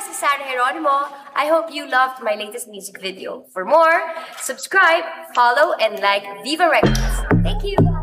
si Sarah Geronimo. I hope you loved my latest music video. For more, subscribe, follow, and like Viva Records. Thank you!